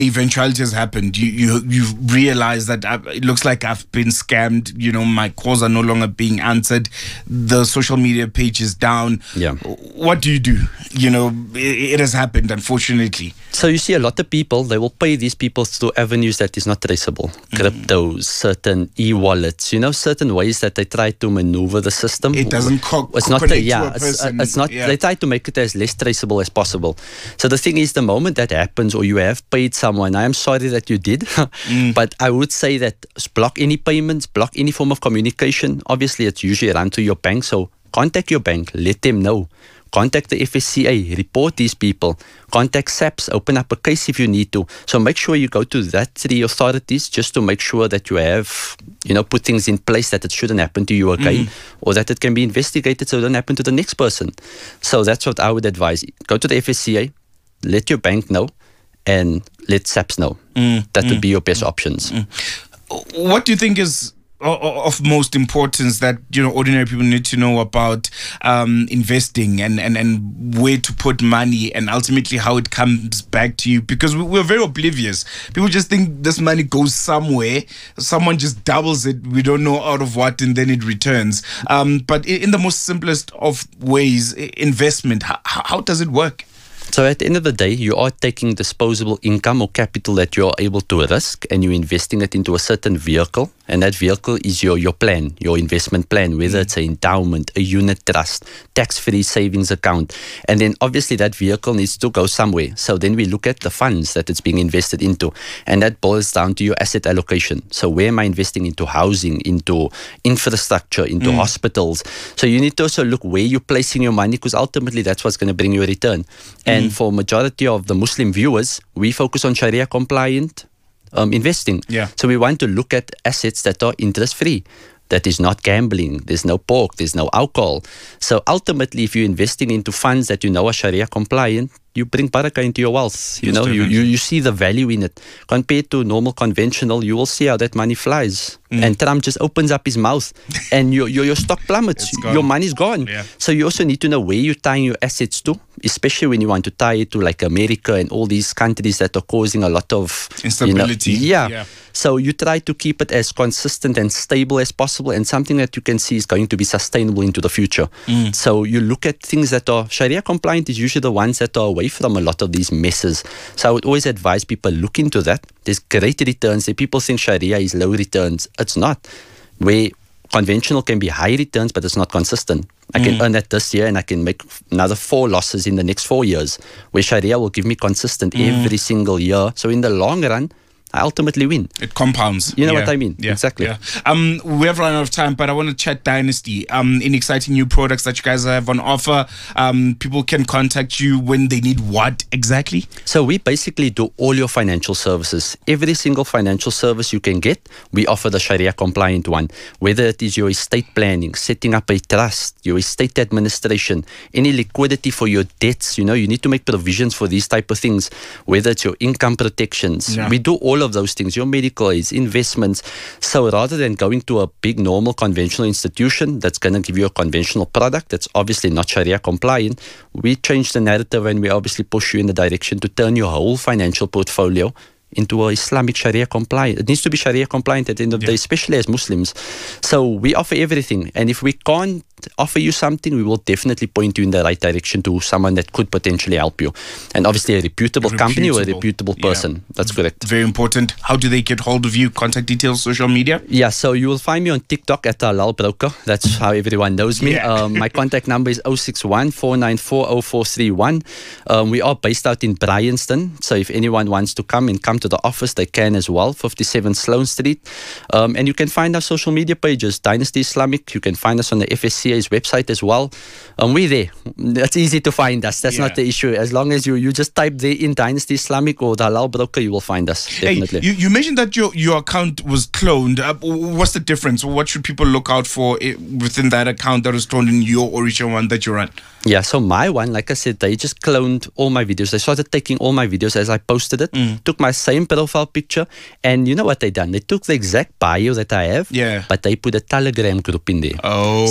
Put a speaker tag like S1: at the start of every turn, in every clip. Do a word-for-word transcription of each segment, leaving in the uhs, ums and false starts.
S1: eventuality has happened. You you you've realized that I've, it looks like I've been scammed. You know, my calls are no longer being answered. The social media page is down.
S2: Yeah.
S1: What do you do? You know, it, it has happened, unfortunately.
S2: So you see a lot of people, they will pay these people through avenues that is not traceable. Mm. Cryptos, certain e-wallets, you know, certain ways that they try to maneuver the system.
S1: It doesn't co-
S2: it's not
S1: connect
S2: a, yeah,
S1: to a
S2: it's,
S1: person.
S2: it's not,
S1: yeah.
S2: They try to make it as less traceable as possible. So the thing is, the moment that happens or you have paid someone, I am sorry that you did, mm. but I would say that block any payments, block any form of communication. Obviously, it's usually run to your bank, so contact your bank, let them know. Contact the F S C A, report these people. Contact SAPS, open up a case if you need to. So make sure you go to that three authorities just to make sure that you have, you know, put things in place that it shouldn't happen to you again, mm. or that it can be investigated so it doesn't happen to the next person. So that's what I would advise. Go to the F S C A, let your bank know, and let SAPS know. Mm. That mm. would be your best mm. options.
S1: Mm. What do you think is of most importance that, you know, ordinary people need to know about um, investing and, and, and where to put money and ultimately how it comes back to you? Because we're very oblivious. People just think this money goes somewhere. Someone just doubles it. We don't know out of what, and then it returns. Um, but in the most simplest of ways, investment, how, how does it work?
S2: So at the end of the day, you are taking disposable income or capital that you are able to risk, and you're investing it into a certain vehicle. And that vehicle is your, your plan, your investment plan, whether mm. it's an endowment, a unit trust, tax-free savings account. And then obviously that vehicle needs to go somewhere. So then we look at the funds that it's being invested into. And that boils down to your asset allocation. So where am I investing into housing, into infrastructure, into mm. hospitals? So you need to also look where you're placing your money, because ultimately that's what's going to bring you a return. And mm. for majority of the Muslim viewers, we focus on Sharia compliant Um, investing.
S1: Yeah.
S2: So we want to look at assets that are interest-free. That is not gambling. There's no pork. There's no alcohol. So ultimately, if you're investing into funds that you know are Sharia compliant, you bring barakah into your wealth. You yes, know, you, you, you see the value in it. Compared to normal conventional, you will see how that money flies. Mm. And Trump just opens up his mouth and your, your, your stock plummets. Your money's gone.
S1: Yeah.
S2: So you also need to know where you're tying your assets to, especially when you want to tie it to like America and all these countries that are causing a lot of
S1: instability.
S2: You know, yeah.
S1: yeah.
S2: So you try to keep it as consistent and stable as possible, and something that you can see is going to be sustainable into the future. Mm. So you look at things that are Sharia compliant is usually the ones that are away from a lot of these messes. So I would always advise people look into that. There's great returns. People think Sharia is low returns. It's not. Where conventional can be high returns, but it's not consistent. I can mm. earn that this year and I can make another four losses in the next four years, where Sharia will give me consistent mm. every single year. So in the long run, I ultimately win.
S1: It compounds.
S2: You know
S1: yeah.
S2: what I mean?
S1: Yeah.
S2: Exactly.
S1: Yeah. Um, we have run out of time, but I want to chat Dynasty. Um, any exciting new products that you guys have on offer? Um, people can contact you when they need what exactly?
S2: So we basically do all your financial services. Every single financial service you can get, we offer the Sharia compliant one. Whether it is your estate planning, setting up a trust, your estate administration, any liquidity for your debts. You know, you need to make provisions for these type of things. Whether it's your income protections, yeah. we do all of those things, your medical aids, investments. So rather than going to a big normal conventional institution that's going to give you a conventional product that's obviously not Sharia compliant, we change the narrative and we obviously push you in the direction to turn your whole financial portfolio into a Islamic Sharia compliant. It needs to be Sharia compliant at the end of the yeah. day, especially as Muslims. So we offer everything. And if we can't offer you something, we will definitely point you in the right direction to someone that could potentially help you. And obviously a reputable, reputable. company or a reputable person. Yeah. That's correct.
S1: Very important. How do they get hold of you? Contact details, social media?
S2: Yeah, so you will find me on TikTok at Halal Broker. That's how everyone knows me.
S1: Yeah.
S2: Um, my contact number is zero six one, four nine four, zero four three one. Um, we are based out in Bryanston. So if anyone wants to come and come to the office, they can as well. fifty-seven Sloane Street. Um, and you can find our social media pages, Dynasty Islamic. You can find us on the F S C A's website as well. Um, we're there. It's easy to find us. That's yeah. not the issue. As long as you, you just type there in Dynasty Islamic or the Halal Broker, you will find us. Definitely.
S1: Hey, you, you mentioned that your, your account was cloned. Uh, what's the difference? What should people look out for within that account that was cloned in your original one that you run?
S2: Yeah, so my one, like I said, they just cloned all my videos. They started taking all my videos as I posted it, mm. took my same profile picture, and you know what they done? They took the exact bio that I have,
S1: yeah.
S2: but they put a Telegram group in there.
S1: Oh.
S2: So Telegram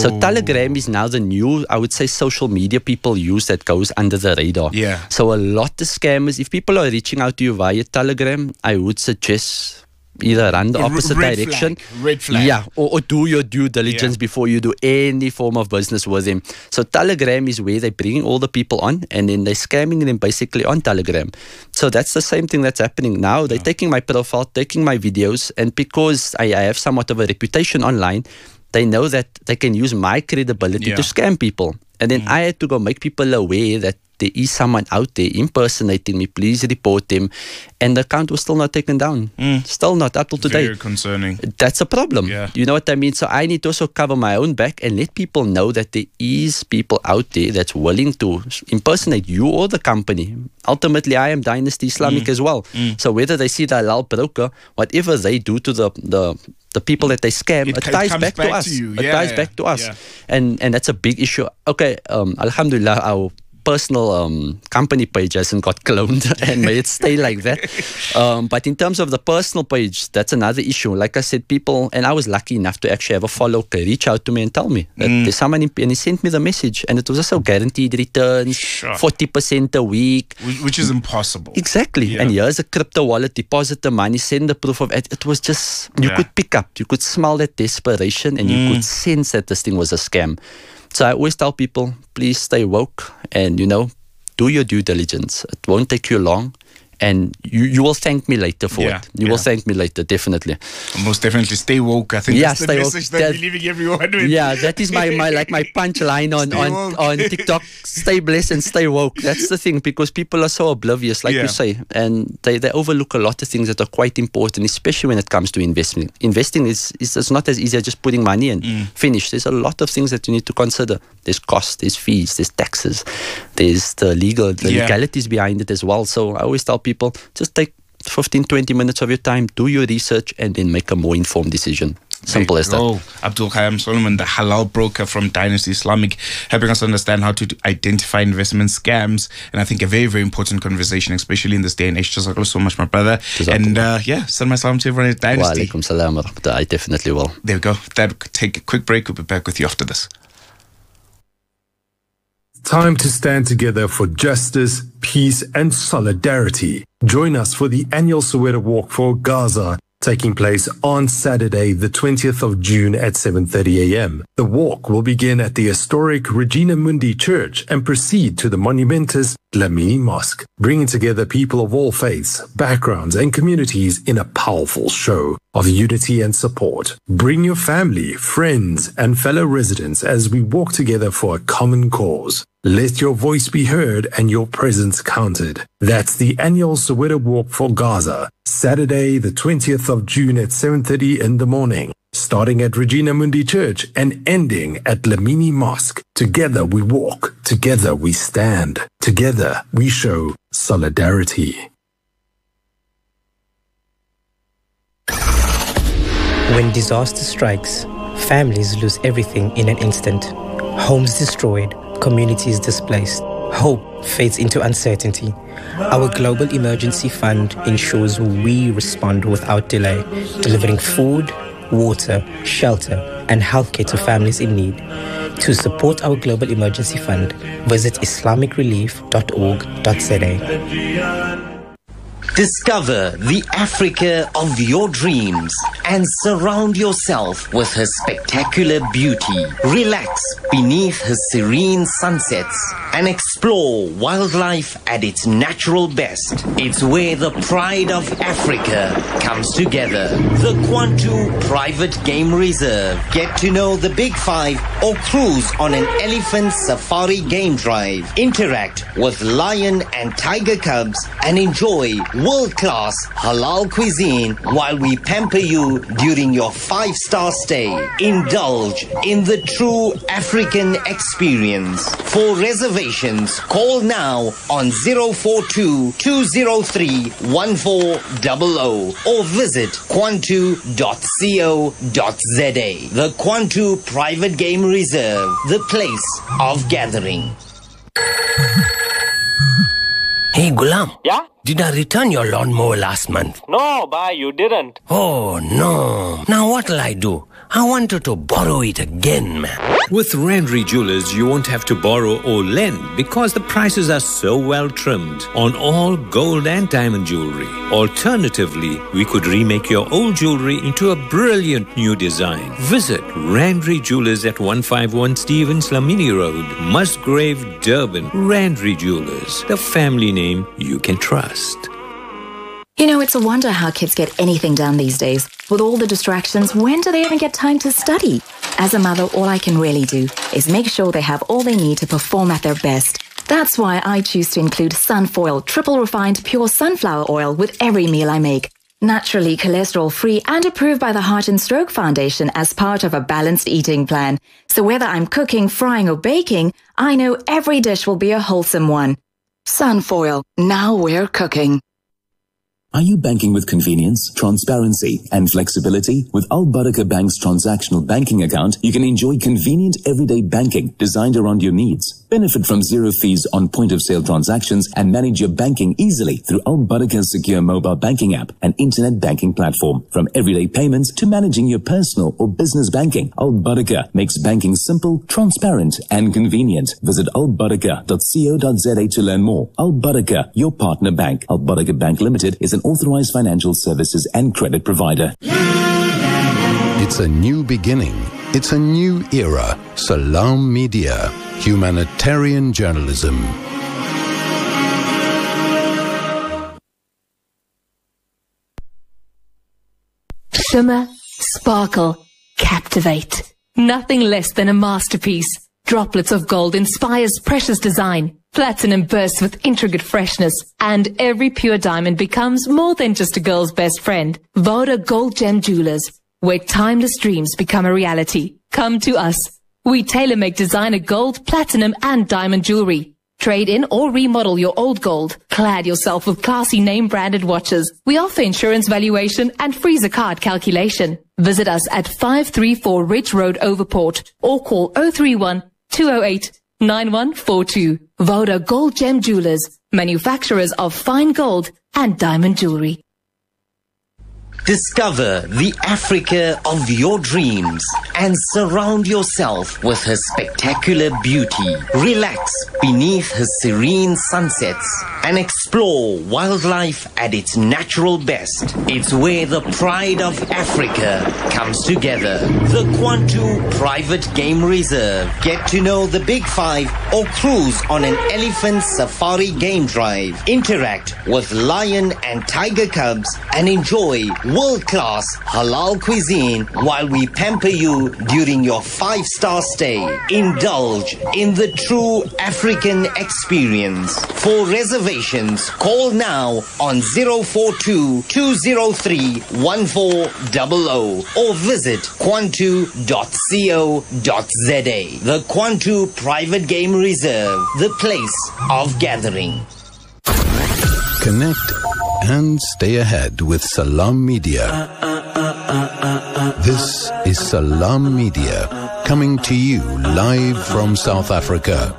S2: Telegram is now the new, I would say, social media people use that goes under the radar.
S1: Yeah.
S2: So a lot of scammers, if people are reaching out to you via Telegram, I would suggest either run the opposite
S1: red
S2: direction.
S1: Flag. Red flag.
S2: Yeah, or, or do your due diligence
S1: Yeah.
S2: before you do any form of business with them. So Telegram is where they're bringing all the people on and then they're scamming them basically on Telegram. So that's the same thing that's happening now. They're taking my profile, taking my videos, and because I, I have somewhat of a reputation online, they know that they can use my credibility
S1: Yeah.
S2: to scam people. And then mm. I had to go make people aware that there is someone out there impersonating me, please report them. And the account was still not taken down. Mm. Still not up till today.
S1: Very concerning.
S2: That's a problem.
S1: Yeah.
S2: You know what I mean? So I need to also cover my own back and let people know that there is people out there that's willing to impersonate you or the company. Ultimately, I am Dynasty Islamic mm. as well. Mm. So whether they see the halal broker, whatever they do to the the the people that they scam, it, it ties back, back to us.
S1: To
S2: it
S1: yeah,
S2: ties
S1: yeah,
S2: back to us.
S1: Yeah.
S2: And and that's a big issue. Okay, um, alhamdulillah, our personal um, company page hasn't got cloned and may it stay like that. Um, but in terms of the personal page, that's another issue. Like I said, people, and I was lucky enough to actually have a follower reach out to me and tell me that mm. there's someone, in, and he sent me the message, and it was also guaranteed returns, sure. forty percent a week.
S1: Which is impossible.
S2: Exactly. Yeah. And here's a crypto wallet, deposit the money, send the proof of it. It was just, you yeah. could pick up, you could smell that desperation, and mm. you could sense that this thing was a scam. So I always tell people, please stay woke and, you know, do your due diligence. It won't take you long. And you, you will thank me later for
S1: yeah,
S2: it. You
S1: yeah.
S2: will thank me later, definitely.
S1: Most definitely, stay woke. I think
S2: yeah,
S1: that's the message
S2: woke.
S1: that,
S2: that
S1: we're leaving everyone with.
S2: Yeah, that is my, my like my punchline on, on, on TikTok. Stay blessed and stay woke. That's the thing, because people are so oblivious, like yeah. you say, and they, they overlook a lot of things that are quite important, especially when it comes to investing. Investing is, is it's not as easy as just putting money in. Mm. Finish. There's a lot of things that you need to consider. There's costs, there's fees, there's taxes, there's the legal, the yeah. legalities behind it as well. So I always tell people, just take fifteen, twenty minutes of your time, do your research, and then make a more informed decision. Simple as that.
S1: Oh, Abdul Khayyam Solomon, the halal broker from Dynasty Islamic, helping us understand how to identify investment scams. And I think a very, very important conversation, especially in this day and age. Jazakallah so much, my brother. Jazakallah. And uh, yeah, send my salam to everyone at Dynasty.
S2: Wa alaikum salam wa rahmatullah. I definitely will.
S1: There we go. That take a quick break. We'll be back with you after this.
S3: Time to stand together for justice, peace, and solidarity. Join us for the annual Soweto Walk for Gaza, taking place on Saturday, the twentieth of June at seven thirty a m. The walk will begin at the historic Regina Mundi Church and proceed to the monumentous Dlamini Mosque, bringing together people of all faiths, backgrounds, and communities in a powerful show of unity and support. Bring your family, friends, and fellow residents as we walk together for a common cause. Let your voice be heard and your presence counted. That's the annual Soweto Walk for Gaza, Saturday, the twentieth of June at seven thirty in the morning, starting at Regina Mundi Church and ending at Dlamini Mosque. Together we walk, together we stand, together we show solidarity.
S4: When disaster strikes, families lose everything in an instant. Homes destroyed, communities displaced. Hope fades into uncertainty. Our Global Emergency Fund ensures we respond without delay, delivering food, water, shelter, and healthcare to families in need. To support our Global Emergency Fund, visit islamic relief dot org dot z a.
S5: Discover the Africa of your dreams and surround yourself with her spectacular beauty. Relax beneath her serene sunsets and explore wildlife at its natural best. It's where the pride of Africa comes together. The Kwantu Private Game Reserve. Get to know the Big Five or cruise on an elephant safari game drive. Interact with lion and tiger cubs and enjoy world-class halal cuisine while we pamper you during your five-star stay. Indulge in the true African experience. For reservations, call now on zero four two, two zero three, one four zero zero or visit kwantu dot co dot z a. The Kwantu Private Game Reserve, the place of gathering.
S6: Hey, Gulam.
S7: Yeah?
S6: did I return your lawnmower last month?
S7: No, bye, you didn't.
S6: Oh, no. Now what'll I do? I wanted to borrow it again, man.
S8: With Randry Jewelers, you won't have to borrow or lend because the prices are so well trimmed on all gold and diamond jewelry. Alternatively, we could remake your old jewelry into a brilliant new design. Visit Randry Jewelers at one fifty-one Stevens Lamini Road, Musgrave, Durban. Randry Jewelers, the family name you can trust.
S9: You know, it's a wonder how kids get anything done these days. With all the distractions, when do they even get time to study? As a mother, all I can really do is make sure they have all they need to perform at their best. That's why I choose to include Sunfoil triple refined pure sunflower oil with every meal I make. Naturally cholesterol-free and approved by the Heart and Stroke Foundation as part of a balanced eating plan. So whether I'm cooking, frying or baking, I know every dish will be a wholesome one. Sunfoil, now we're cooking.
S10: Are you banking with convenience, transparency, and flexibility? With Al Barakah Bank's transactional banking account, you can enjoy convenient everyday banking designed around your needs. Benefit from zero fees on point-of-sale transactions and manage your banking easily through Al Barakah's secure mobile banking app and internet banking platform. From everyday payments to managing your personal or business banking, Al Barakah makes banking simple, transparent, and convenient. Visit al barakah dot co dot za to learn more. Al Barakah, your partner bank. Al Barakah Bank Limited is an authorized financial services and credit provider.
S11: It's a new beginning. It's a new era. Salam Media. Humanitarian journalism.
S12: Shimmer, sparkle, captivate. Nothing less than a masterpiece. Droplets of gold inspires precious design. Platinum bursts with intricate freshness. And every pure diamond becomes more than just a girl's best friend. Voda Gold Gem Jewelers, where timeless dreams become a reality. Come to us. We tailor-make designer gold, platinum, and diamond jewelry. Trade in or remodel your old gold. Clad yourself with classy name-branded watches. We offer insurance valuation and freezer card calculation. Visit us at five three four Ridge Road, Overport, or call zero three one, two zero eight, nine one four two. Voda Gold Gem Jewelers, manufacturers of fine gold and diamond jewelry.
S5: Discover the Africa of your dreams and surround yourself with her spectacular beauty. Relax beneath her serene sunsets and explore wildlife at its natural best. It's where the pride of Africa comes together. The Kwantu Private Game Reserve. Get to know the Big Five or cruise on an elephant safari game drive. Interact with lion and tiger cubs and enjoy world-class halal cuisine while we pamper you during your five-star stay. Indulge in the true African experience. For reservations, call now on zero four two, two zero three, one four zero zero or visit kwantu dot co dot za. The Kwantu Private Game Reserve, the place of gathering.
S11: Connect and stay ahead with Salam Media. This is Salam Media, coming to you live from South Africa.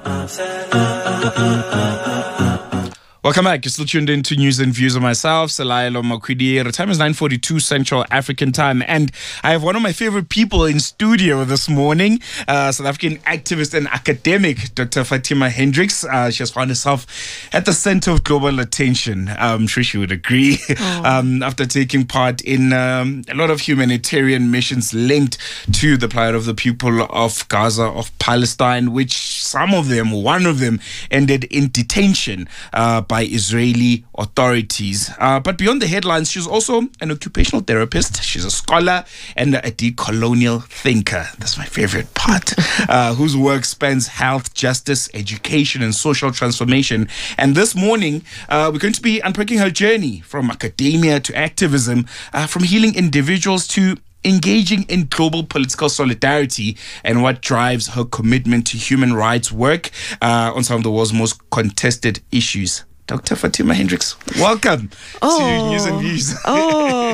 S1: Welcome back. You're still tuned in to News and Views of myself, Salailo Makwidi. The time is nine forty-two Central African Time, and I have one of my favorite people in studio this morning, uh, South African activist and academic, Doctor Fatima Hendricks. Uh, she has found herself at the center of global attention. I'm sure she would agree. um, after taking part in um, a lot of humanitarian missions linked to the plight of the people of Gaza, of Palestine, which some of them, one of them, ended in detention uh, by Israeli authorities. Uh, but beyond the headlines, she's also an occupational therapist. She's a scholar and a decolonial thinker. That's my favorite part. uh, whose work spans health, justice, education, and social transformation. And this morning, uh, we're going to be unpacking her journey from academia to activism, uh, from healing individuals to engaging in global political solidarity, and what drives her commitment to human rights work uh, on some of the world's most contested issues. Doctor Fatima Hendricks, welcome
S13: oh,
S1: to News and Views.
S13: oh,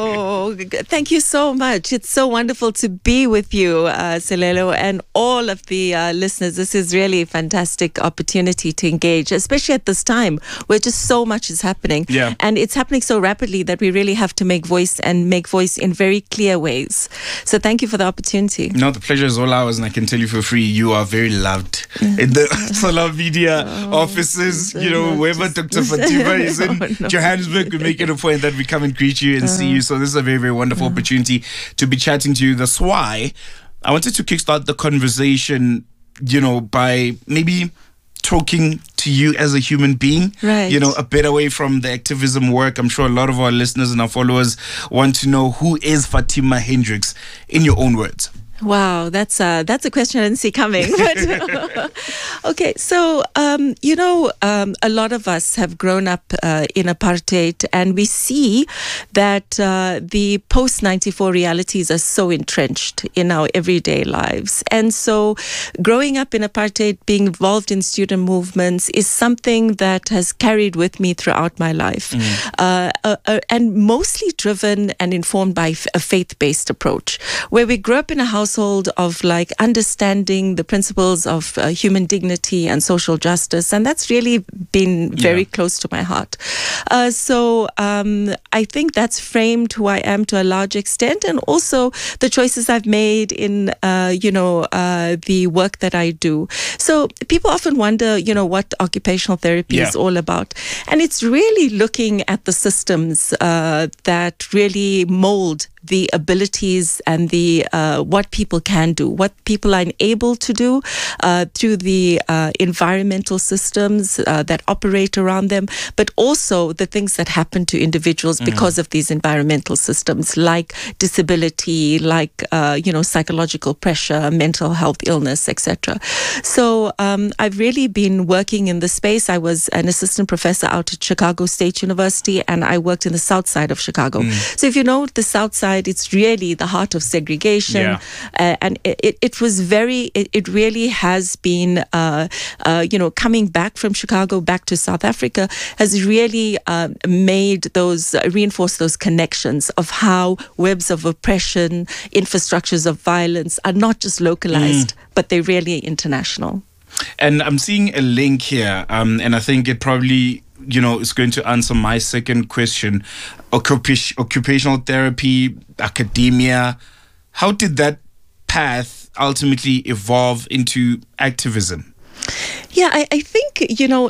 S7: Oh, thank you so much. It's so wonderful to be with you, uh, Selelo, and all of the uh, listeners. This is really a fantastic opportunity to engage, especially at this time where just so much is happening.
S1: Yeah.
S7: And it's happening so rapidly that we really have to make voice and make voice in very clear ways. So thank you for the opportunity.
S1: No, the pleasure is all ours, and I can tell you for free, you are very loved in the Salam Media oh, offices. You know, wherever Doctor Fatima is in no, no. Johannesburg, we make it a point that we come and greet you and uh, see you. So this is a very, very wonderful uh, opportunity to be chatting to you. That's why I wanted to kickstart the conversation, you know, by maybe talking to you as a human being,
S7: right.
S1: you know, a bit away from the activism work. I'm sure a lot of our listeners and our followers want to know, who is Fatima Hendricks, in your own words?
S7: Wow, that's a, that's a question I didn't see coming. But, okay, so, um, you know, um, a lot of us have grown up uh, in apartheid, and we see that uh, the post ninety-four realities are so entrenched in our everyday lives. And so growing up in apartheid, being involved in student movements is something that has carried with me throughout my life, mm. uh, uh, uh, and mostly driven and informed by f- a faith-based approach, where we grew up in a house household of like understanding the principles of uh, human dignity and social justice, and that's really been very yeah. close to my heart. Uh, so um, I think that's framed who I am to a large extent, and also the choices I've made in uh, you know uh, the work that I do. So people often wonder, you know, what occupational therapy yeah. is all about, and it's really looking at the systems uh, that really mold the abilities and the uh, what people can do, what people are able to do uh, through the uh, environmental systems uh, that operate around them, but also the things that happen to individuals mm-hmm. because of these environmental systems, like disability, like uh, you know psychological pressure, mental health illness, et cetera. So um, I've really been working in the space. I was an assistant professor out at Chicago State University, and I worked in the south side of Chicago. Mm. So if you know the south side, it's really the heart of segregation, yeah. uh, and it, it was very, it, it really has been, uh, uh, you know, coming back from Chicago back to South Africa has really uh, made those, uh, reinforced those connections of how webs of oppression, infrastructures of violence are not just localized, mm. but they're really international.
S1: And I'm seeing a link here, um, and I think it probably, you know, is going to answer my second question. Occup- occupational therapy, academia. How did that path ultimately evolve into activism?
S7: Yeah, I, I think, you know,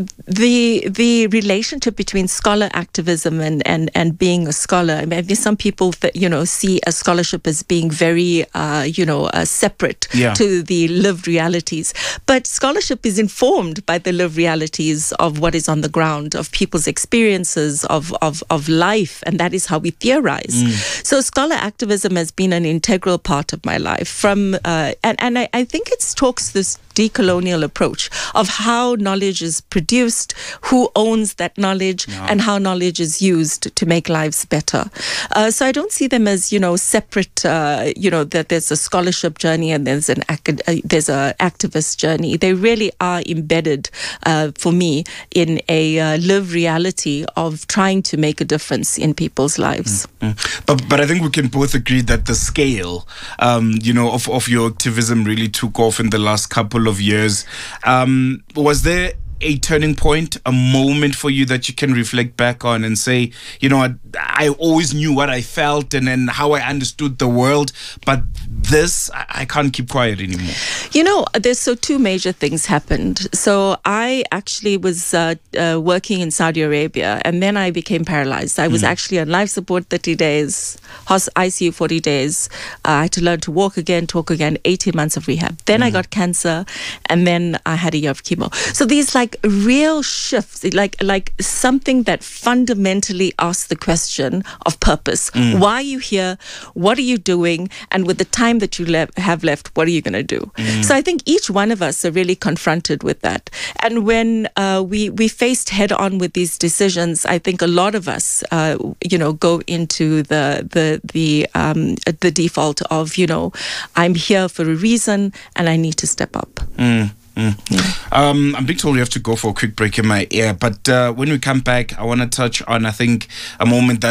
S7: the the relationship between scholar activism and, and, and being a scholar. I mean, some people that, you know, see a scholarship as being very uh, you know uh, separate yeah. to the lived realities. But scholarship is informed by the lived realities of what is on the ground, of people's experiences of of, of life, and that is how we theorize. Mm. So scholar activism has been an integral part of my life. From uh, and and I, I think it talks this decolonial approach of how knowledge is produced, who owns that knowledge, no. and how knowledge is used to make lives better. Uh, so I don't see them as, you know, separate, uh, you know, that there's a scholarship journey and there's an acad- uh, there's a activist journey. They really are embedded uh, for me in a uh, lived reality of trying to make a difference in people's lives.
S1: Mm-hmm. But but I think we can both agree that the scale, um, you know, of, of your activism really took off in the last couple of years. Um, was there a turning point, a moment for you that you can reflect back on and say, you know, I, I always knew what I felt and then how I understood the world, but this, I, I can't keep quiet anymore?
S7: You know, there's so two major things happened. So I actually was uh, uh, working in Saudi Arabia, and then I became paralyzed. I was mm. actually on life support thirty days, I C U forty days. Uh, I had to learn to walk again, talk again, eighteen months of rehab. Then mm. I got cancer, and then I had a year of chemo. So these like real shifts, like like something that fundamentally asks the question of purpose. Mm. Why are you here? What are you doing? And with the time that you le- have left, what are you going to do? Mm. So I think each one of us are really confronted with that. And when uh, we we faced head on with these decisions, I think a lot of us, uh, you know, go into the the the um, the default of, you know, I'm here for a reason and I need to step up.
S1: Mm. Mm. Yeah. Um, I'm being told we have to go for a quick break in my ear, but uh, when we come back, I want to touch on, I think, a moment that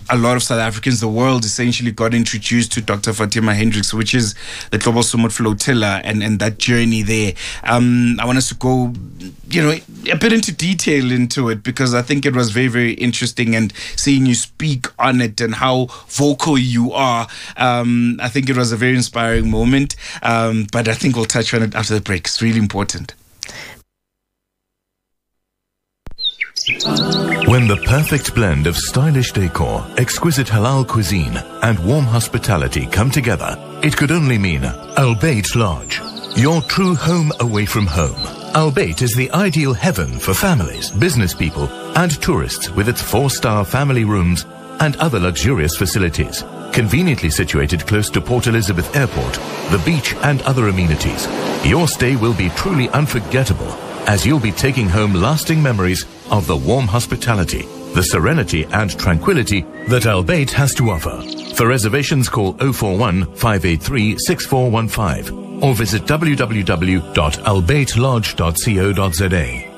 S1: a lot of South Africans, the world essentially got introduced to Doctor Fatima Hendricks, which is the Global Summit Flotilla and, and that journey there. Um, I want us to go, you know, a bit into detail into it, because I think it was very, very interesting, and seeing you speak on it and how vocal you are. Um, I think it was a very inspiring moment, um, but I think we'll touch on it after the break. It's really important.
S13: When the perfect blend of stylish decor, exquisite halal cuisine, and warm hospitality come together, it could only mean Al Bayt Lodge, your true home away from home. Al Bayt is the ideal heaven for families, business people, and tourists, with its four-star family rooms and other luxurious facilities. Conveniently situated close to Port Elizabeth Airport, the beach, and other amenities, your stay will be truly unforgettable, as you'll be taking home lasting memories of the warm hospitality, the serenity and tranquility that Al Bayt has to offer. For reservations, call oh four one, five eight three, six four one five or visit w w w dot al bayt lodge dot co dot z a.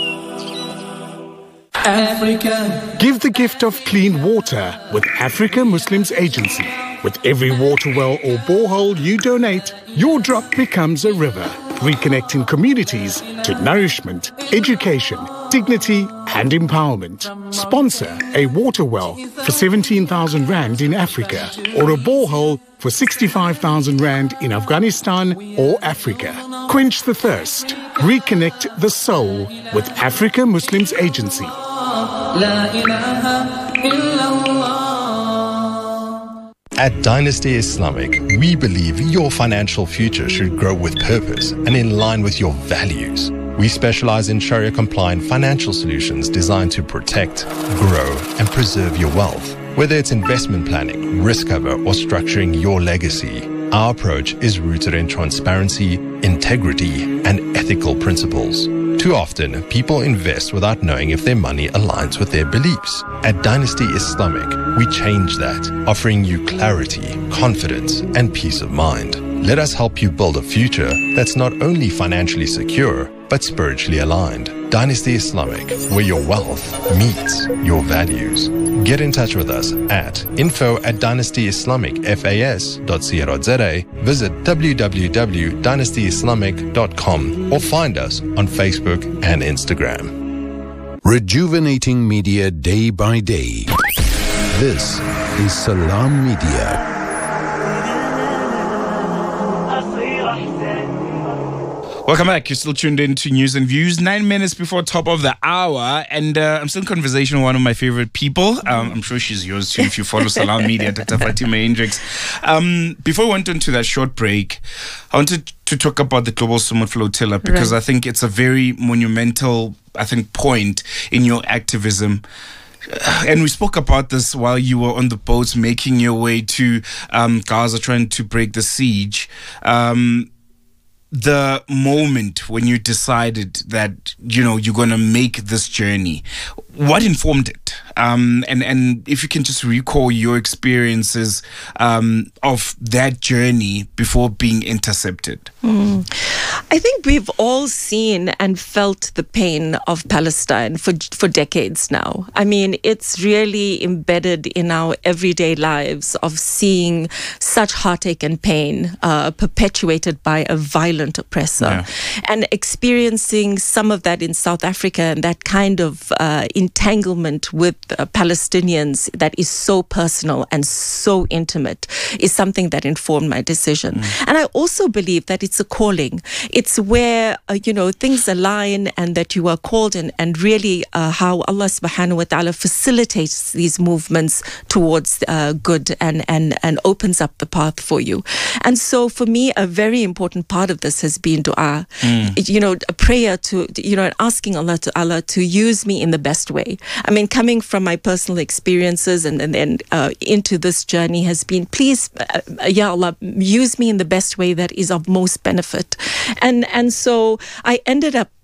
S14: Africa. Give the gift of clean water with Africa Muslims Agency. With every water well or borehole you donate, your drop becomes a river, reconnecting communities to nourishment, education, dignity and empowerment. Sponsor a water well for seventeen thousand rand in Africa, or a borehole for sixty-five thousand rand in Afghanistan or Africa. Quench the thirst. Reconnect the soul with Africa Muslims Agency.
S15: At Dynasty Islamic, we believe your financial future should grow with purpose and in line with your values. We specialize in Sharia-compliant financial solutions designed to protect, grow, and preserve your wealth. Whether it's investment planning, risk cover, or structuring your legacy, our approach is rooted in transparency, integrity, and ethical principles. Too often, people invest without knowing if their money aligns with their beliefs. At Dynasty Islamic, we change that, offering you clarity, confidence, and peace of mind. Let us help you build a future that's not only financially secure, but spiritually aligned. Dynasty Islamic, where your wealth meets your values. Get in touch with us at info at dynasty islamic fas dot co dot z a, visit w w w dot dynasty islamic dot com, or find us on Facebook and Instagram.
S11: Rejuvenating media day by day. This is Salam Media.
S1: Welcome back. You're still tuned in to News and Views. Nine minutes before top of the hour. And uh, I'm still in conversation with one of my favorite people. Um, I'm sure she's yours too if you follow Salam Media, Doctor Fatima Hendricks. Um, before we went into that short break, I wanted to talk about the Global Summit Flotilla, because right. I think it's a very monumental, I think, point in your activism. And we spoke about this while you were on the boats making your way to um, Gaza, trying to break the siege. Um, the moment when you decided that, you know, you're going to make this journey, what informed it? Um, and, and if you can just recall your experiences um, of that journey before being intercepted.
S7: Mm. I think we've all seen and felt the pain of Palestine for for decades now. I mean, it's really embedded in our everyday lives of seeing such heartache and pain uh, perpetuated by a violent oppressor, yeah. and experiencing some of that in South Africa, and that kind of uh, entanglement with uh, Palestinians that is so personal and so intimate is something that informed my decision. Mm. And I also believe that it's a calling. It's where, uh, you know, things align, and that you are called, and, and really uh, how Allah subhanahu wa ta'ala facilitates these movements towards uh, good and, and, and opens up the path for you. And so for me, a very important part of this has been dua, mm. you know, a prayer to, you know, asking Allah to Allah to use me in the best way. I mean, coming from my personal experiences and then and, uh, into this journey has been, please, uh, Ya Allah, use me in the best way that is of most benefit. And and so I ended up,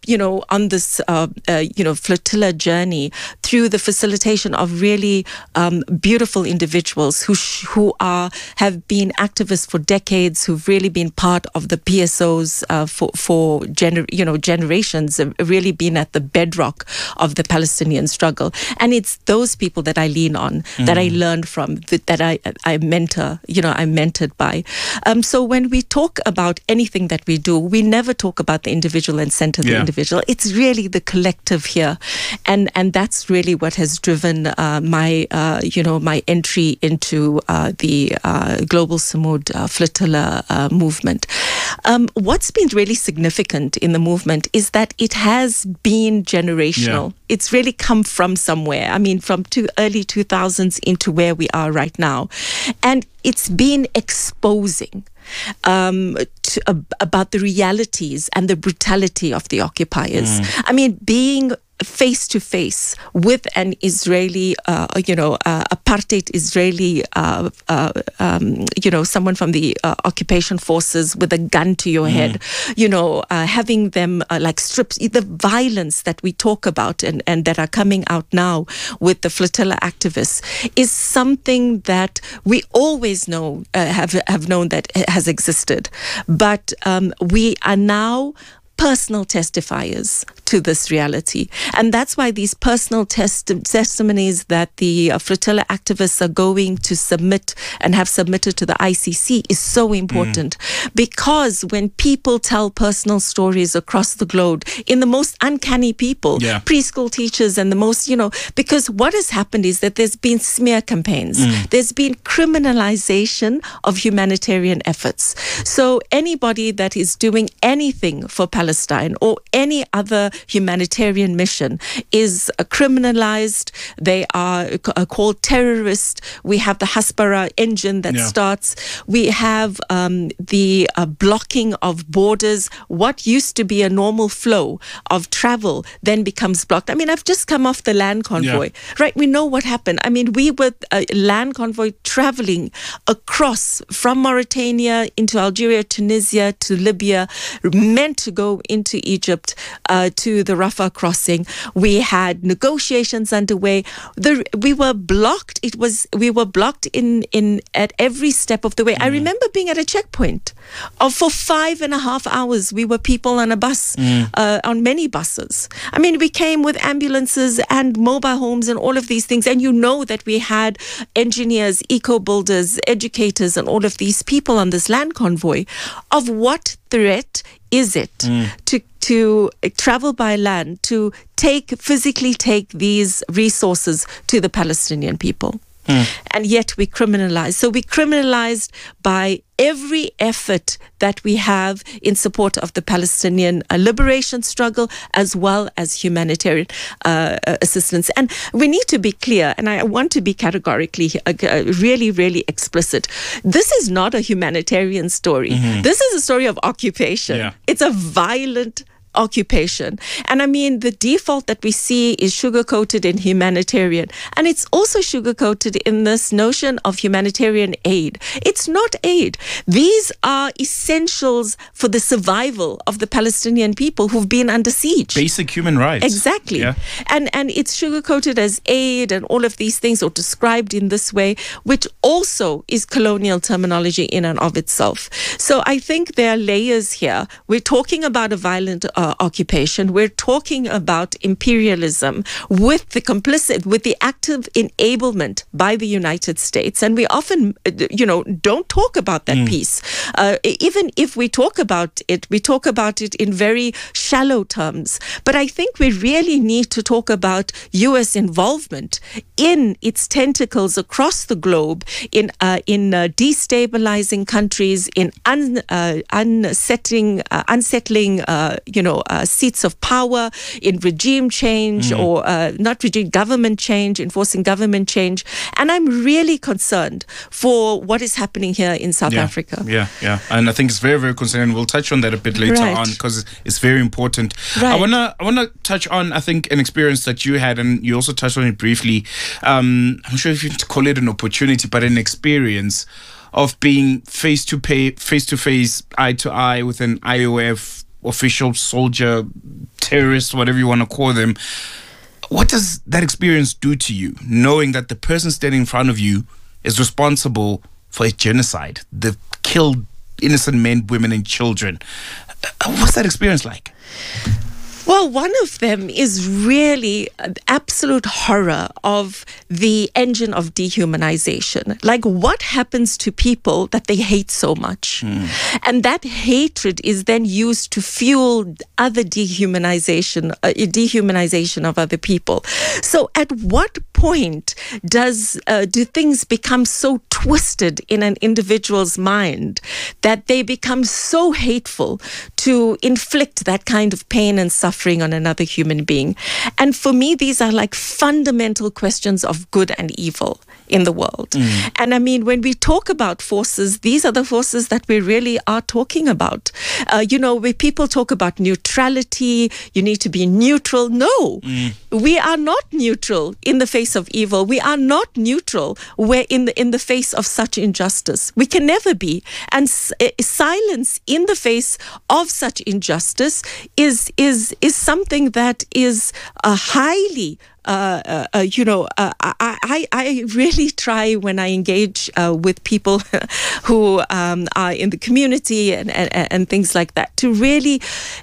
S7: you know, on this, uh, uh, you know, flotilla journey through the facilitation of really um, beautiful individuals who sh- who are have been activists for decades, who've really been part of the P S Os uh, for for gener- you know generations, have really been at the bedrock of the Palestinian struggle. And it's those people that I lean on, mm. that I learned from, that, that I I mentor, you know, I'm mentored by. Um, so when we talk about anything that we do, we never talk about the individual and center the
S1: Yeah.
S7: individual. It's really the collective here, and and that's really what has driven uh, my uh, you know my entry into uh, the uh, Global Samud uh, Flotilla uh, movement. Um, what's been really significant in the movement is that it has been generational.
S1: Yeah.
S7: It's really come from somewhere. I mean, from two early two thousands into where we are right now, and it's been exposing um, to, uh, about the realities and the brutality of the occupiers.
S1: Mm.
S7: I mean, being face to face with an Israeli, uh, you know, uh, apartheid Israeli, uh, uh, um, you know, someone from the uh, occupation forces with a gun to your
S1: Mm.
S7: head, you know, uh, having them uh, like strips, the violence that we talk about and, and that are coming out now with the flotilla activists is something that we always know, uh, have, have known that has existed. But um, we are now personal testifiers to this reality. And that's why these personal testi- testimonies that the uh, flotilla activists are going to submit and have submitted to the I C C is so important. Mm. Because when people tell personal stories across the globe in the most uncanny people,
S1: yeah.
S7: preschool teachers and the most, you know, because what has happened is that there's been smear campaigns. Mm. There's been criminalization of humanitarian efforts. So anybody that is doing anything for Palestine or any other humanitarian mission is uh, criminalized. They are uh, called terrorists. We have the Hasbara engine that
S1: Yeah.
S7: starts. We have um, the uh, blocking of borders. What used to be a normal flow of travel then becomes blocked. I mean, I've just come off the land convoy,
S1: Yeah.
S7: right? We know what happened. I mean, we were a land convoy traveling across from Mauritania into Algeria, Tunisia to Libya, meant to go into Egypt uh, to the Rafah crossing. We had negotiations underway. The, we were blocked. It was we were blocked in in at every step of the way. Mm. I remember being at a checkpoint of for five and a half hours. We were people on a bus, mm. uh, on many buses. I mean, we came with ambulances and mobile homes and all of these things. And you know that we had engineers, eco builders, educators, and all of these people on this land convoy. Of what threat is it mm. to to travel by land, to take physically take these resources to the Palestinian people? Mm. And yet we criminalize. So we criminalized by every effort that we have in support of the Palestinian uh, liberation struggle as well as humanitarian uh, assistance. And we need to be clear, and I want to be categorically uh, really, really explicit. This is not a humanitarian story. Mm-hmm. This is a story of occupation. Yeah. It's a violent occupation. And I mean, the default that we see is sugar-coated in humanitarian. And it's also sugar-coated in this notion of humanitarian aid. It's not aid. These are essentials for the survival of the Palestinian people who've been under siege.
S1: Basic human rights.
S7: Exactly.
S1: Yeah.
S7: And, and it's sugar-coated as aid and all of these things, or described in this way, which also is colonial terminology in and of itself. So I think there are layers here. We're talking about a violent uh, Uh, occupation. We're talking about imperialism with the complicit, with the active enablement by the United States. And we often, you know, don't talk about that mm. piece. Uh, even if we talk about it, we talk about it in very shallow terms. But I think we really need to talk about U S involvement in its tentacles across the globe, in uh, in uh, destabilizing countries, in un, uh, unsettling, uh, unsettling, uh, you know, Uh, seats of power, in regime change mm. or uh, not regime, government change, enforcing government change. And I'm really concerned for what is happening here in South
S1: yeah,
S7: Africa.
S1: Yeah, yeah. And I think it's very, very concerning. We'll touch on that a bit later
S7: right.
S1: on because it's very important.
S7: Right.
S1: I wanna I wanna touch on, I think, an experience that you had, and you also touched on it briefly. Um, I'm not sure if you call it an opportunity, but an experience of being face to pay, face to face, eye to eye with an I O F official, soldier, terrorist, whatever you want to call them. What does that experience do to you, knowing that the person standing in front of you is responsible for a genocide? They've killed innocent men, women, and children. Uh, what's that experience like?
S7: Well, one of them is really absolute horror of the engine of dehumanization. Like, what happens to people that they hate so much? Mm. And that hatred is then used to fuel other dehumanization, uh, dehumanization of other people. So at what point does uh, do things become so twisted in an individual's mind that they become so hateful to inflict that kind of pain and suffering on another human being? And for me, these are like fundamental questions of good and evil in the world. Mm. And I mean, when we talk about forces, these are the forces that we really are talking about. Uh, you know, where people talk about neutrality, you need to be neutral. No, mm. we are not neutral in the face of evil. We are not neutral where in the in the face of such injustice. We can never be. And s- silence in the face of such injustice is is is something that is uh, highly Uh, uh, uh, you know, uh, I, I, I really try when I engage uh, with people who um, are in the community and, and, and things like that, to really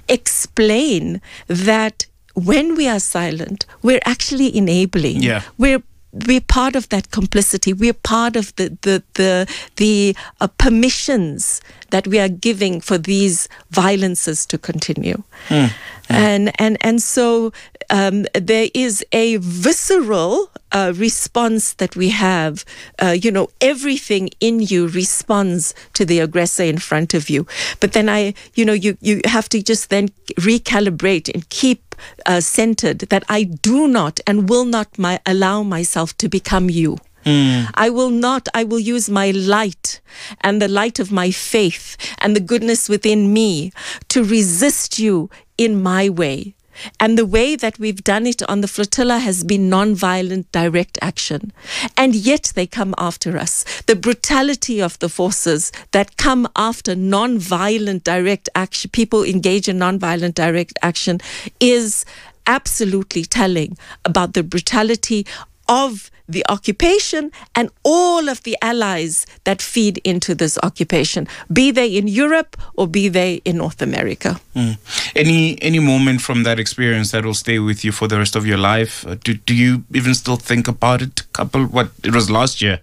S7: explain that when we are silent, we're actually enabling.
S1: Yeah.
S7: We're We're part of that complicity. We're part of the the the the uh, permissions that we are giving for these violences to continue. Mm. And and and so um, there is a visceral uh, response that we have. Uh, you know, everything in you responds to the aggressor in front of you. But then I, you know, you you have to just then recalibrate and keep Uh, centered that I do not and will not my, allow myself to become you. Mm. I will not, I will use my light and the light of my faith and the goodness within me to resist you in my way. And the way that we've done it on the flotilla has been non-violent direct action. And yet they come after us. The brutality of the forces that come after non-violent direct action, people engage in non-violent direct action, is absolutely telling about the brutality of the occupation and all of the allies that feed into this occupation, be they in Europe or be they in North America.
S1: Mm. Any any moment from that experience that will stay with you for the rest of your life? Uh, do do you even still think about it? Couple, what it was last year.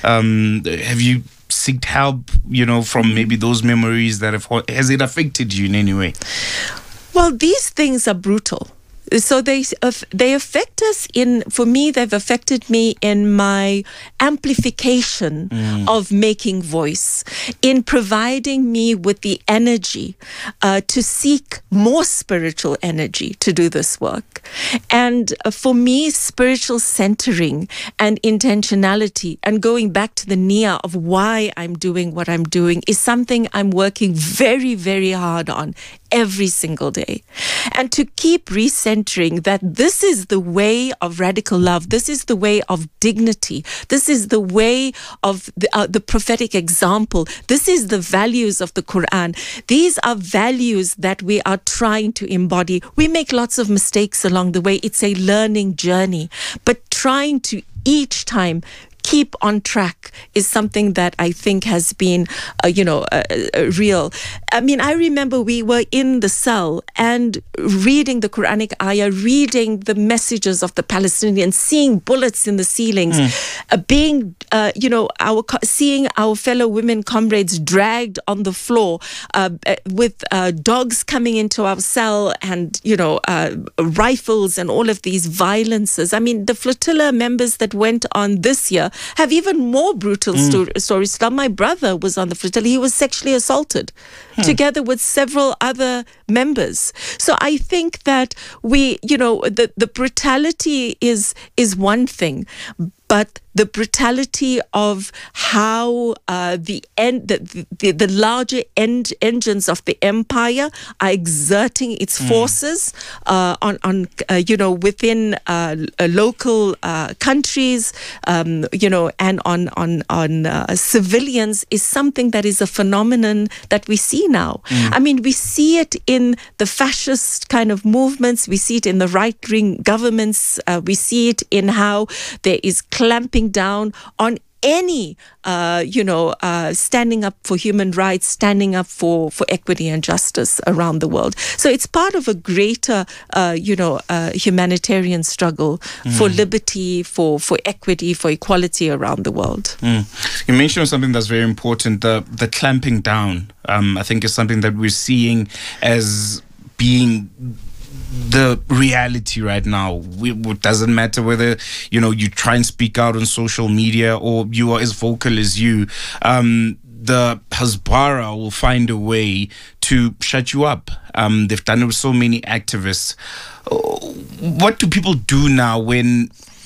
S1: Um, have you sought help? You know, from maybe those memories that have has it affected you in any way?
S7: Well, these things are brutal. So they they affect us in, for me, they've affected me in my amplification mm. of making voice, in providing me with the energy uh, to seek more spiritual energy to do this work. And uh, for me, spiritual centering and intentionality and going back to the nia of why I'm doing what I'm doing is something I'm working very, very hard on every single day. And to keep recentering that this is the way of radical love, this is the way of dignity, this is the way of the, uh, the prophetic example, this is the values of the Quran. These are values that we are trying to embody. We make lots of mistakes along the way. It's a learning journey. But trying to each time keep on track is something that I think has been, uh, you know, uh, uh, real. I mean, I remember we were in the cell and reading the Quranic ayah, reading the messages of the Palestinians, seeing bullets in the ceilings, mm. uh, being, uh, you know, our seeing our fellow women comrades dragged on the floor uh, with uh, dogs coming into our cell and, you know, uh, rifles and all of these violences. I mean, the flotilla members that went on this year have even more brutal mm. sto- stories. My brother was on the flotilla. He was sexually assaulted hmm. together with several other members. So I think that we, you know, the, the brutality is is one thing. but the brutality of how uh, the, en- the, the the larger en- engines of the empire are exerting its forces uh, on on uh, you know within uh, uh, local uh, countries, um, you know, and on on on uh, civilians is something that is a phenomenon that we see now. Mm. I mean, we see it in the fascist kind of movements. We see it in the right-wing governments. Uh, we see it in how there is clamping down on any, uh, you know, uh, standing up for human rights, standing up for, for equity and justice around the world. So it's part of a greater, uh, you know, uh, humanitarian struggle mm. for liberty, for, for equity, for equality around the world.
S1: Mm. You mentioned something that's very important, the, the clamping down, um, I think is something that we're seeing as being the reality right now. We, it doesn't matter whether, you know, you try and speak out on social media or you are as vocal as you. Um, the Hasbara will find a way to shut you up. Um, they've done it with so many activists. What do people do now when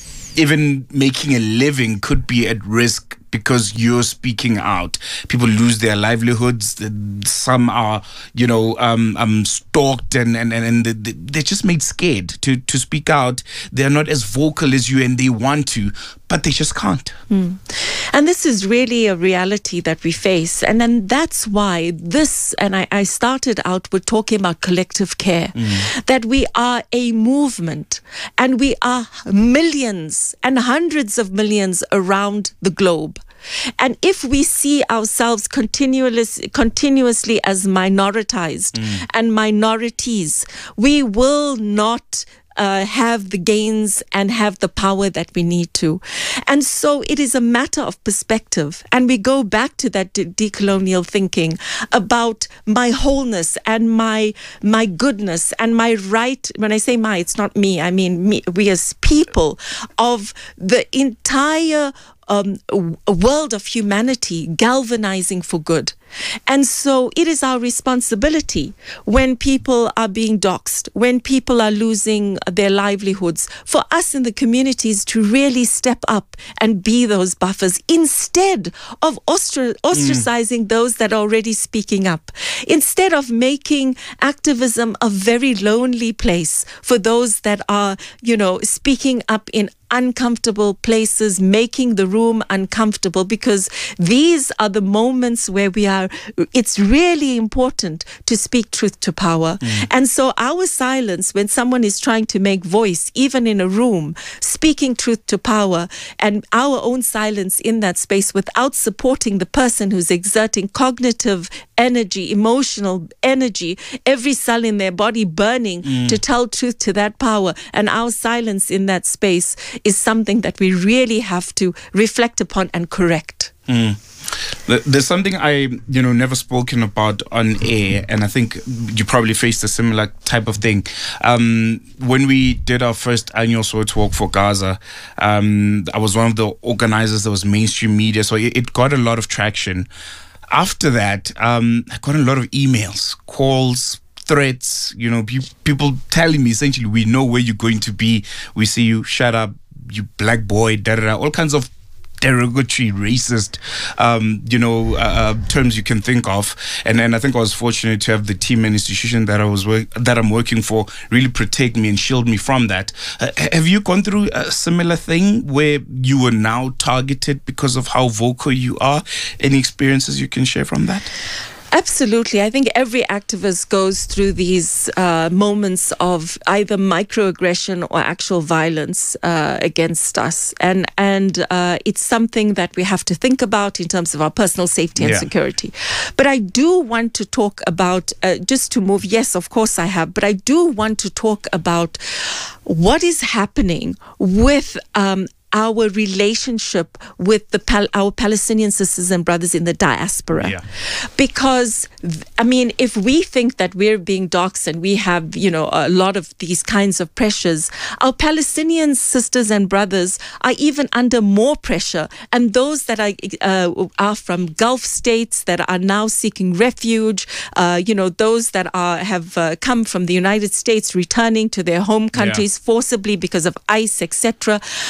S1: even making a living could be at risk because you're speaking out? People lose their livelihoods. Some are, you know, um, um, stalked and, and, and they're just made scared to, to speak out. They're not as vocal as you and they want to, but they just can't.
S7: Mm. And this is really a reality that we face. And then that's why this, and I, I started out with talking about collective care, mm. that we are a movement and we are millions and hundreds of millions around the globe. And if we see ourselves continuously, continuously as minoritized mm. and minorities, we will not Uh, have the gains and have the power that we need to. And so it is a matter of perspective. And we go back to that de- decolonial thinking about my wholeness and my my goodness and my right. When I say my, it's not me. I mean me, we as people of the entire Um, a world of humanity galvanizing for good. And so it is our responsibility when people are being doxxed, when people are losing their livelihoods, for us in the communities to really step up and be those buffers instead of ostra- ostracizing mm. those that are already speaking up. Instead of making activism a very lonely place for those that are, you know, speaking up in uncomfortable places, making the room uncomfortable, because these are the moments where we are, it's really important to speak truth to power. Mm. And so our silence when someone is trying to make voice, even in a room, speaking truth to power, and our own silence in that space without supporting the person who's exerting cognitive energy, emotional energy, every cell in their body burning mm. to tell truth to that power, and our silence in that space is something that we really have to reflect upon and correct.
S1: Mm. There's something I, you know, never spoken about on air, and I think you probably faced a similar type of thing. Um, when we did our first annual Soweto Walk for Gaza, um, I was one of the organizers. That was mainstream media, so it, it got a lot of traction. After that, um, I got a lot of emails, calls, threats, you know, pe- people telling me essentially, we know where you're going to be. We see you, shut up, you black boy, da da da, all kinds of derogatory, racist, um, you know, uh, terms you can think of. And and I think I was fortunate to have the team and institution that I was work- that I'm working for really protect me and shield me from that. Uh, have you gone through a similar thing where you were now targeted because of how vocal you are? Any experiences you can share from that?
S7: Absolutely. I think every activist goes through these uh, moments of either microaggression or actual violence uh, against us. And and uh, it's something that we have to think about in terms of our personal safety and
S1: Yeah.
S7: security. But I do want to talk about, uh, just to move, yes, of course I have, but I do want to talk about what is happening with um, our relationship with the Pal- our Palestinian sisters and brothers in the diaspora.
S1: Yeah.
S7: Because, I mean, if we think that we're being doxxed and we have, you know, a lot of these kinds of pressures, our Palestinian sisters and brothers are even under more pressure. And those that are, uh, are from Gulf states that are now seeking refuge, uh, you know, those that are have uh, come from the United States returning to their home countries forcibly because of ICE, et cetera. I mean, they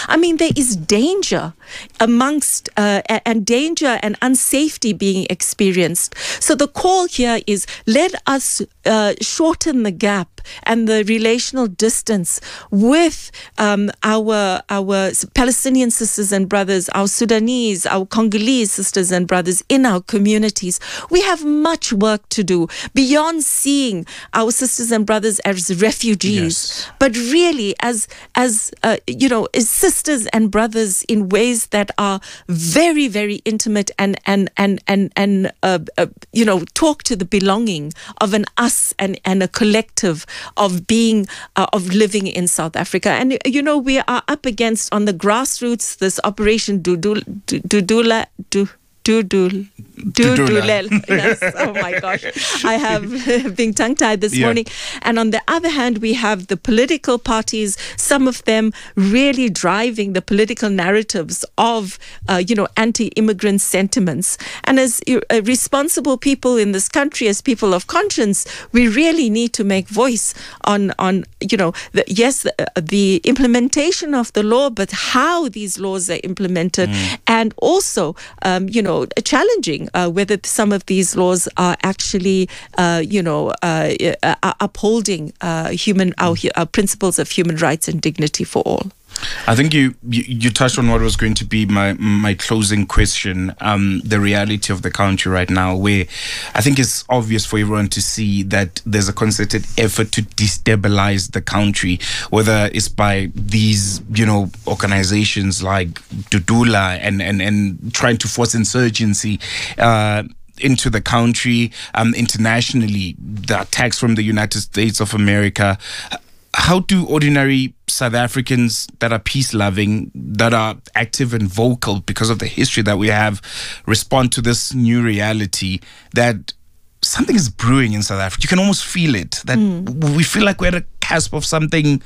S7: there is danger amongst uh, and danger and unsafety being experienced. So the call here is, let us uh, shorten the gap and the relational distance with um, our our Palestinian sisters and brothers, our Sudanese, our Congolese sisters and brothers in our communities. We have much work to do beyond seeing our sisters and brothers as refugees, yes. but really as as uh, you know, as sisters and brothers in ways that are very, very intimate and and and and and uh, uh, you know, talk to the belonging of an us and and a collective of being uh, of living in South Africa. And you know, we are up against on the grassroots this Operation Dudula Dudula Du Dudul Dudulel. Yes. Oh my gosh, I have been tongue-tied this yeah. morning. And on the other hand, we have the political parties, some of them really driving the political narratives of uh, you know, anti-immigrant sentiments. And as uh, responsible people in this country, as people of conscience, we really need to make voice on on you know, the, yes, the, uh, the implementation of the law, but how these laws are implemented, mm. and also um, you know, challenging uh, whether some of these laws are actually, uh, you know, uh, uh, upholding uh, human our, our principles of human rights and dignity for all.
S1: I think you, you, you touched on what was going to be my my closing question, um, the reality of the country right now, where I think it's obvious for everyone to see that there's a concerted effort to destabilize the country, whether it's by these, you know, organizations like Dudula and, and, and trying to force insurgency uh, into the country, um, internationally, the attacks from the United States of America. How do ordinary South Africans that are peace-loving, that are active and vocal because of the history that we have, respond to this new reality that something is brewing in South Africa? You can almost feel it, that mm. we feel like we're at a cusp of something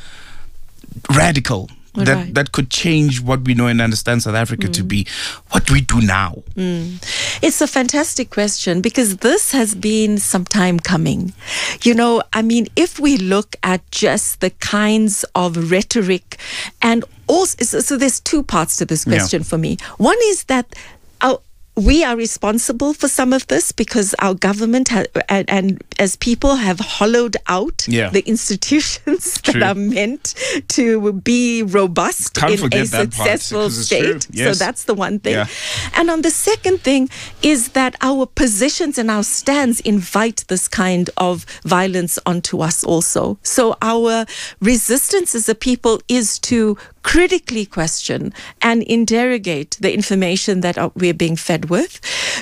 S1: radical. That right. that could change what we know and understand South Africa mm. to be. What do we do now?
S7: Mm. It's a fantastic question, because this has been some time coming. You know, I mean, if we look at just the kinds of rhetoric, and also, so, so there's two parts to this question yeah. for me. One is that our we are responsible for some of this because our government ha- and, and as people have hollowed out yeah. the institutions True. that are meant to be robust
S1: Can't
S7: in a successful
S1: part,
S7: state.
S1: Yes.
S7: So that's the one thing.
S1: Yeah.
S7: And on the second thing is that our positions and our stands invite this kind of violence onto us also. So our resistance as a people is to critically question and interrogate the information that are, we're being fed with,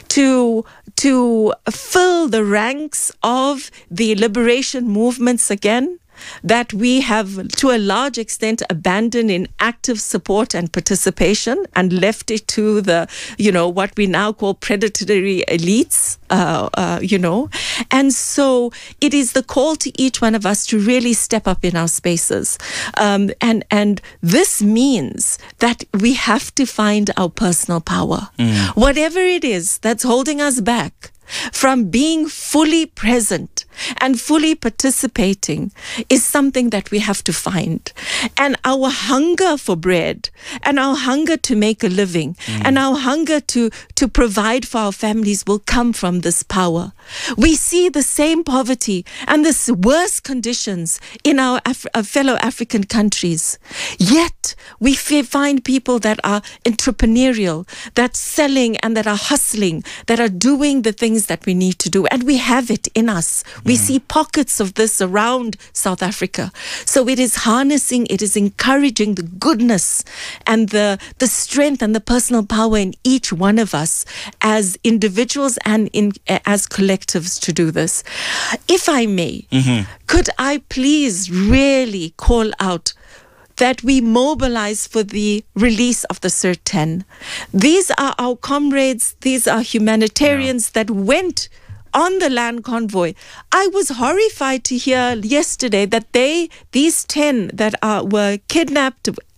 S7: to to fill the ranks of the liberation movements again, that we have to a large extent abandoned in active support and participation and left it to the, you know, what we now call predatory elites, uh, uh, you know. And so it is the call to each one of us to really step up in our spaces. Um, and, and this means that we have to find our personal power. Mm. Whatever it is that's holding us back from being fully present and fully participating is something that we have to find. And our hunger for bread and our hunger to make a living mm. and our hunger to, to provide for our families will come from this power. We see the same poverty and the worst conditions in our, Af- our fellow African countries. Yet we f- find people that are entrepreneurial, that's selling and that are hustling, that are doing the things that we need to do, and we have it in us. We mm. see pockets of this around South Africa. So it is harnessing, it is encouraging the goodness and the the strength and the personal power in each one of us as individuals and in as collectives to do this. If I may, mm-hmm. could I please really call out that we mobilize for the release of the C E R ten. These are our comrades, these are humanitarians yeah. that went on the land convoy. I was horrified to hear yesterday that they, these ten that are, were kidnapped,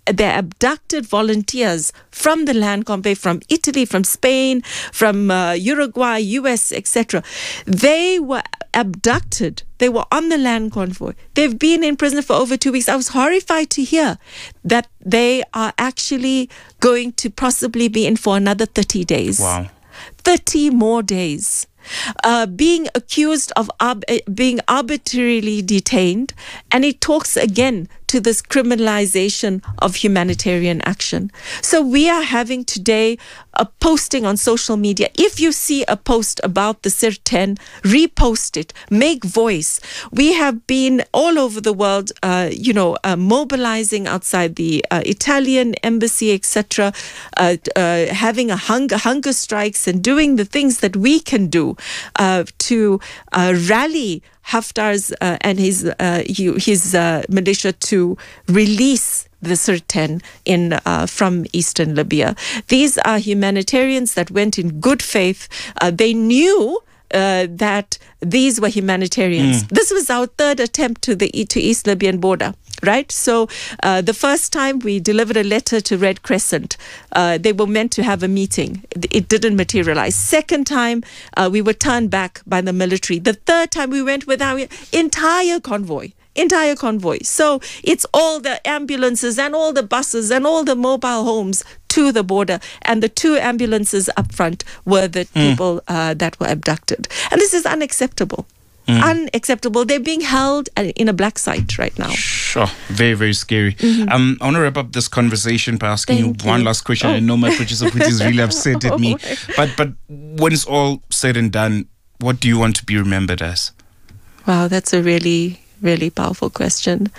S7: they abducted volunteers from the land convoy, from Italy, from Spain, from uh, Uruguay, U S, et cetera. They were abducted. They were on the land convoy. They've been in prison for over two weeks. I was horrified to hear that they are actually going to possibly be in for another thirty days.
S1: Wow.
S7: thirty more days. Uh, being accused of arb- being arbitrarily detained. And it talks again to this criminalization of humanitarian action. So we are having today a posting on social media. If you see a post about the Sir ten, repost it, make voice. We have been all over the world, uh, you know, uh, mobilizing outside the uh, Italian embassy, et cetera, uh, uh, having a hunger, hunger strikes and doing the things that we can do uh, to uh, rally Haftar's uh, and his uh, his uh, militia to release the Sir ten in uh, from eastern Libya. These are humanitarians that went in good faith. Uh, they knew uh, that these were humanitarians. Mm. This was our third attempt to the to East Libyan border. Right? So uh, the first time we delivered a letter to Red Crescent, uh, they were meant to have a meeting. It didn't materialize. Second time, uh, we were turned back by the military. The third time, we went with our entire convoy. Entire convoy. So it's all the ambulances and all the buses and all the mobile homes to the border. And the two ambulances up front were the mm. people uh, that were abducted. And this is unacceptable. Mm. Unacceptable. They're being held in a black site right now.
S1: Sure. Very, very scary. Mm-hmm. Um, I want to wrap up this conversation by asking
S7: Thank
S1: you one
S7: you.
S1: last question.
S7: Oh.
S1: I know my producer is really upset at me. But but when it's all said and done, what do you want to be remembered as?
S7: Wow, that's a really, really powerful question.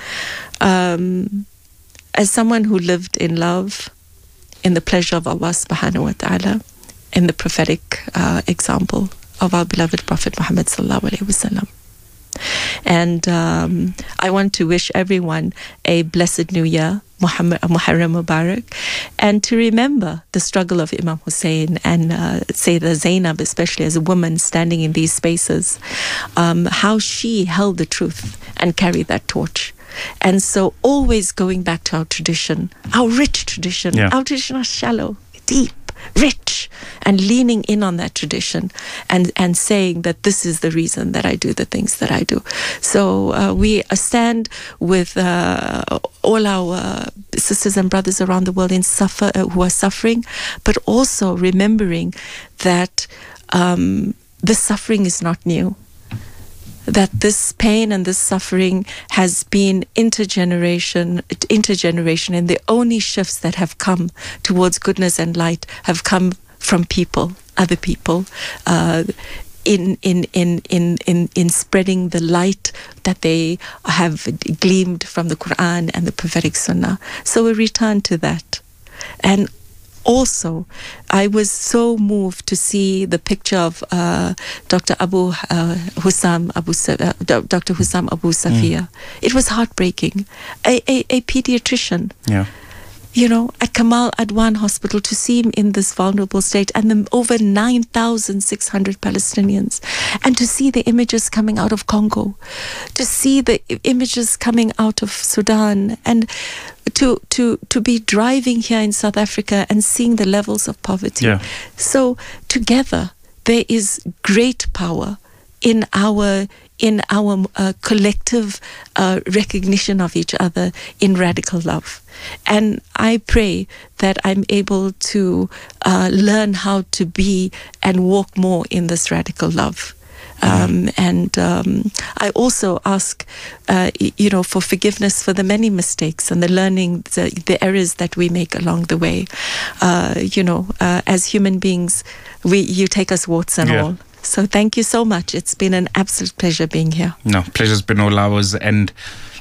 S7: Um, as someone who lived in love, in the pleasure of Allah subhanahu wa ta'ala, in the prophetic uh, example of our beloved Prophet Muhammad sallallahu alaihi wasallam. And um, I want to wish everyone a blessed new year, Muhammad, Muharram Mubarak, and to remember the struggle of Imam Hussein and uh, Sayyidah Zainab, especially as a woman standing in these spaces, um, how she held the truth and carried that torch. And so always going back to our tradition, our rich tradition, yeah. our tradition is shallow, deep, rich, and leaning in on that tradition and, and saying that this is the reason that I do the things that I do. So uh, we stand with uh, all our uh, sisters and brothers around the world in suffer, uh, who are suffering, but also remembering that um, the suffering is not new. That this pain and this suffering has been intergeneration, intergeneration, and the only shifts that have come towards goodness and light have come from people, other people, uh, in, in, in, in, in, in spreading the light that they have gleamed from the Quran and the prophetic Sunnah. So we return to that. And also, I was so moved to see the picture of uh, Doctor Abu uh, Hussam Abu uh, Doctor Hussam Abu Safia. Mm. It was heartbreaking. A, a, a pediatrician.
S1: Yeah.
S7: You know, at Kamal Adwan Hospital, to see him in this vulnerable state, and then over nine thousand six hundred Palestinians, and to see the images coming out of Congo, to see the images coming out of Sudan, and to to to be driving here in South Africa and seeing the levels of poverty.
S1: Yeah.
S7: So together there is great power in our in our uh, collective uh, recognition of each other in radical love. And I pray that I'm able to uh, learn how to be and walk more in this radical love. Um, and um, I also ask, uh, you know, for forgiveness for the many mistakes and the learning, the, the errors that we make along the way. Uh, you know, uh, as human beings, we you take us warts and
S1: yeah.
S7: all. So thank you so much. It's been an absolute pleasure being here.
S1: No, pleasure's been all ours. And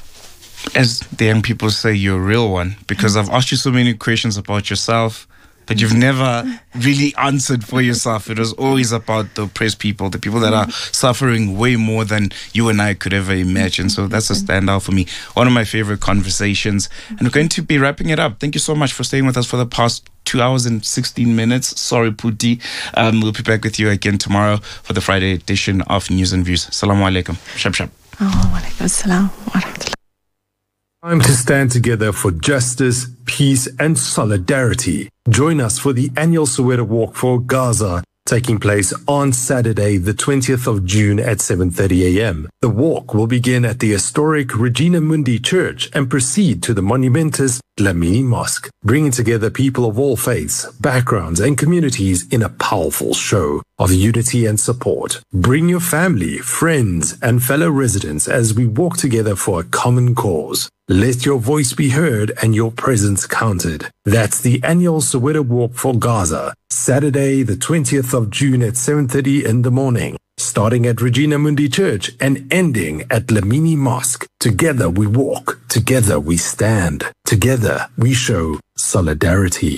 S1: as the young people say, you're a real one, because I've asked you so many questions about yourself, but you've never really answered for yourself. It was always about the oppressed people, the people that are suffering way more than you and I could ever imagine. So that's a standout for me. One of my favorite conversations. And we're going to be wrapping it up. Thank you so much for staying with us for the past two hours and sixteen minutes. Sorry, Puti. Um, we'll be back with you again tomorrow for the Friday edition of News and Views. Assalamu alaikum. Shab shab.
S7: Oh, wa alaikum assalam wa rahmatullah.
S3: Time to stand together for justice, peace, and solidarity. Join us for the annual Soweto Walk for Gaza, taking place on Saturday, the twentieth of June at seven thirty a.m. The walk will begin at the historic Regina Mundi Church and proceed to the monumentous Dlamini Mosque, bringing together people of all faiths, backgrounds, and communities in a powerful show of unity and support. Bring your family, friends, and fellow residents as we walk together for a common cause. Let your voice be heard and your presence counted. That's the annual Soweto Walk for Gaza, Saturday, the twentieth of June at seven thirty in the morning, starting at Regina Mundi Church and ending at Dlamini Mosque. Together we walk, together we stand, together we show solidarity.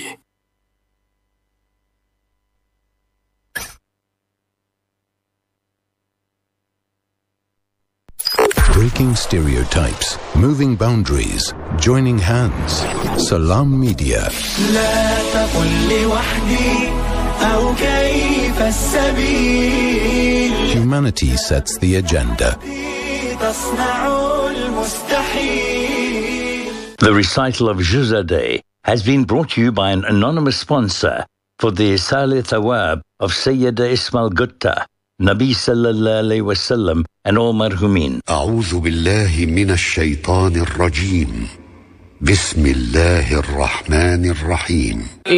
S11: Breaking stereotypes, moving boundaries, joining hands. Salam Media. Humanity sets the agenda.
S16: The recital of Juzadeh has been brought to you by an anonymous sponsor for the Salih Thawab of Sayyida Ismail Gutta, Nabi sallallahu alayhi wa sallam, and all marhumin.
S17: أعوذ بالله من الشيطان الرجيم. بسم الله الرحمن الرحيم.